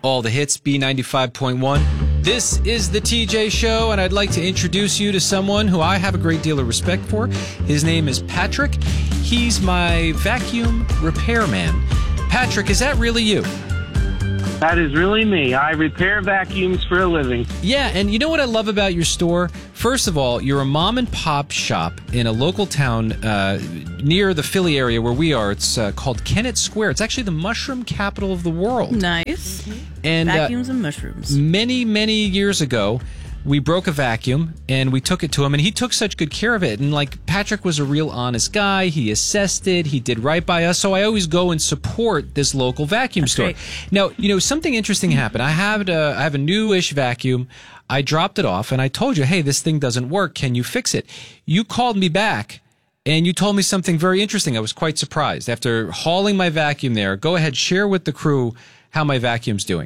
All the hits, B95.1. This is the TJ Show, and I'd like to introduce you to someone who I have a great deal of respect for. His name is Patrick. He's my vacuum repairman. Patrick, is that really you? That is really me. I repair vacuums for a living. Yeah, and you know what I love about your store? First of all, you're a mom and pop shop in a local town near the Philly area where we are. It's called Kennett Square. It's actually the mushroom capital of the world. Nice. And vacuums and mushrooms. Many, many years ago, we broke a vacuum and we took it to him, and he took such good care of it. And like, Patrick was a real honest guy. He assessed it. He did right by us. So I always go and support this local vacuum store. Great. Now, you know, something interesting happened. I have a newish vacuum. I dropped it off and I told you, hey, this thing doesn't work. Can you fix it? You called me back and you told me something very interesting. I was quite surprised. After hauling my vacuum there, go ahead, share with the crew how my vacuum's doing.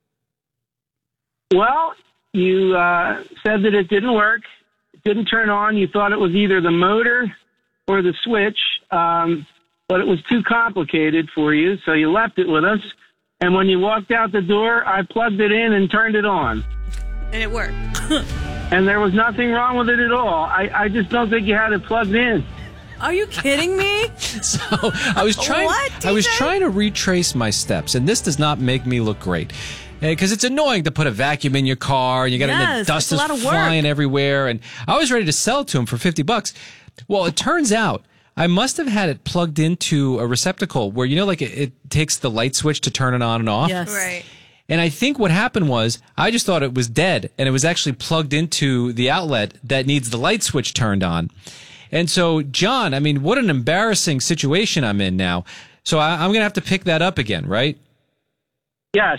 Well, you said that it didn't work. It didn't turn on. You thought it was either the motor or the switch, but it was too complicated for you, so you left it with us. And when you walked out the door, I plugged it in and turned it on. And it worked. And there was nothing wrong with it at all. I just don't think you had it plugged in. Are you kidding me? So I was trying. What, I was TJ? trying to retrace my steps, and this does not make me look great. Because it's annoying to put a vacuum in your car, and you got Yes, the dust it's a is lot of work. flying everywhere. And I was ready to sell it to him for $50. Well, it turns out I must have had it plugged into a receptacle where, you know, like it takes the light switch to turn it on and off. Yes. Right. And I think what happened was I just thought it was dead, and it was actually plugged into the outlet that needs the light switch turned on. And so, John, I mean, what an embarrassing situation I'm in now. So I'm going to have to pick that up again, right? Yes,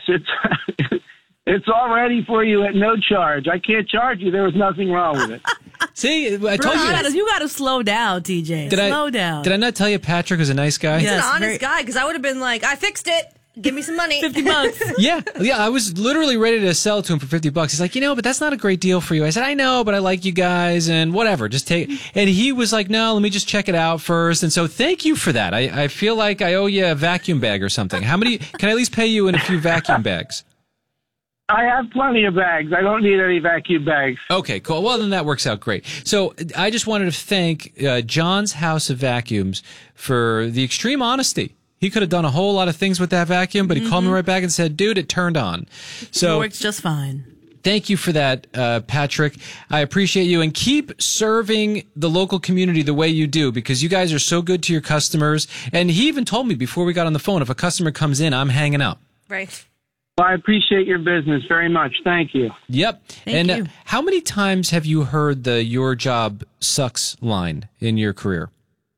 it's all ready for you at no charge. I can't charge you. There was nothing wrong with it. See, I Bro, told you gotta slow down, TJ. Slow down. Did I not tell you Patrick was a nice guy? Yeah. He's Yes, an honest very- guy, because I would have been like, I fixed it. Give me some money. $50. Yeah. I was literally ready to sell it to him for $50. He's like, but that's not a great deal for you. I said, I know, but I like you guys and whatever. Just take. And he was like, no, let me just check it out first. And so thank you for that. I feel like I owe you a vacuum bag or something. How many? Can I at least pay you in a few vacuum bags? I have plenty of bags. I don't need any vacuum bags. Okay, cool. Well, then that works out great. So I just wanted to thank John's House of Vacuums for the extreme honesty. He could have done a whole lot of things with that vacuum, but he called me right back and said, dude, it turned on. It So works just fine. thank you for that, Patrick. I appreciate you, and keep serving the local community the way you do, because you guys are so good to your customers. And he even told me before we got on the phone, if a customer comes in, I'm hanging out. Right. Well, I appreciate your business very much. Thank you. Yep. Thank you. How many times have you heard the "your job sucks" line in your career?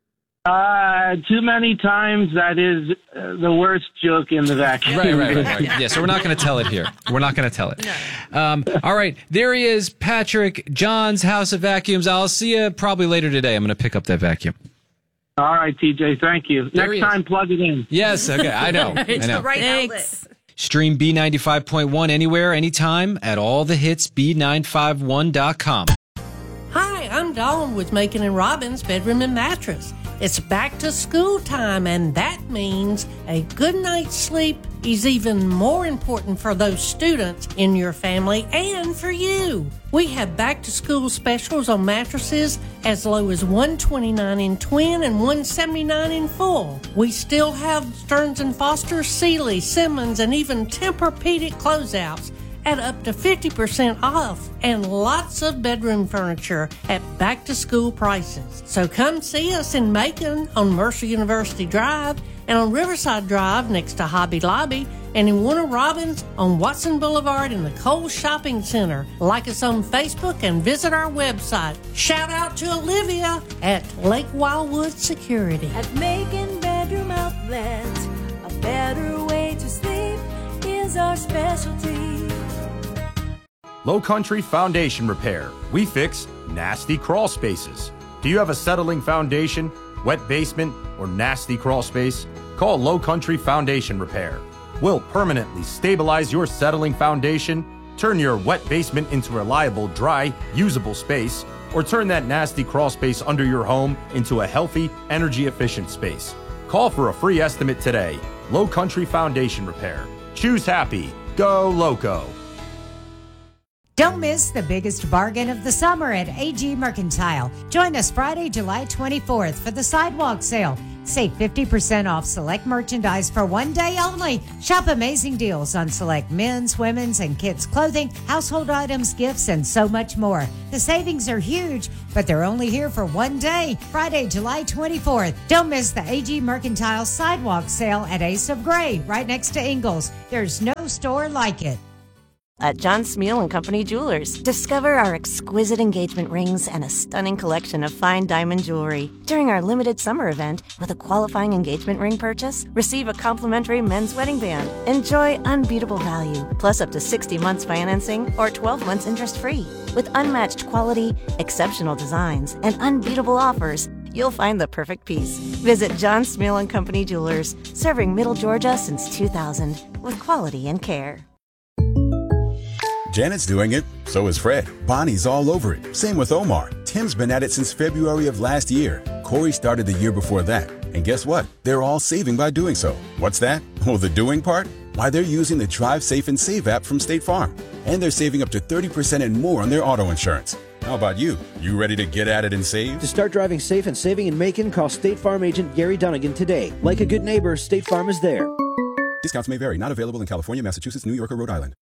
Too many times. That is the worst joke in the vacuum. Right. Yeah, so we're not going to tell it here. We're not going to tell it. All right, there he is, Patrick, John's House of Vacuums. I'll see you probably later today. I'm going to pick up that vacuum. All right, TJ. Thank you. There Next he time, is. plug it in. Yes, okay, I know. It's the right Thanks. outlet. Stream B95.1 anywhere, anytime at allthehitsb951.com. Hi, I'm Dawn with Macon and Robbins Bedroom and Mattress. It's back to school time, and that means a good night's sleep is even more important for those students in your family and for you. We have back to school specials on mattresses as low as $129 in twin and $179 in full. We still have Stearns & Foster, Sealy, Simmons, and even Tempur-Pedic closeouts at up to 50% off, and lots of bedroom furniture at back-to-school prices. So come see us in Macon on Mercer University Drive and on Riverside Drive next to Hobby Lobby, and in Warner Robins on Watson Boulevard in the Kohl's Shopping Center. Like us on Facebook and visit our website. Shout out to Olivia at Lake Wildwood Security. At Macon Bedroom Outlets, a better way to sleep is our specialty. Low Country Foundation Repair. We fix nasty crawl spaces. Do you have a settling foundation, wet basement, or nasty crawl space? Call Low Country Foundation Repair. We'll permanently stabilize your settling foundation, turn your wet basement into a reliable, dry, usable space, or turn that nasty crawl space under your home into a healthy, energy-efficient space. Call for a free estimate today. Low Country Foundation Repair. Choose happy. Go Loco. Don't miss the biggest bargain of the summer at AG Mercantile. Join us Friday, July 24th for the sidewalk sale. Save 50% off select merchandise for one day only. Shop amazing deals on select men's, women's, and kids' clothing, household items, gifts, and so much more. The savings are huge, but they're only here for one day, Friday, July 24th. Don't miss the AG Mercantile sidewalk sale at Ace of Gray, right next to Ingles. There's no store like it. At John Smeal & Company Jewelers, discover our exquisite engagement rings and a stunning collection of fine diamond jewelry. During our limited summer event, with a qualifying engagement ring purchase, receive a complimentary men's wedding band. Enjoy unbeatable value, plus up to 60 months financing or 12 months interest-free. With unmatched quality, exceptional designs, and unbeatable offers, you'll find the perfect piece. Visit John Smeal & Company Jewelers, serving Middle Georgia since 2000, with quality and care. Janet's doing it, so is Fred. Bonnie's all over it. Same with Omar. Tim's been at it since February of last year. Corey started the year before that. And guess what? They're all saving by doing so. What's that? Oh, the doing part? Why, they're using the Drive Safe and Save app from State Farm. And they're saving up to 30% and more on their auto insurance. How about you? You ready to get at it and save? To start driving safe and saving in Macon, call State Farm agent Gary Dunnigan today. Like a good neighbor, State Farm is there. Discounts may vary. Not available in California, Massachusetts, New York, or Rhode Island.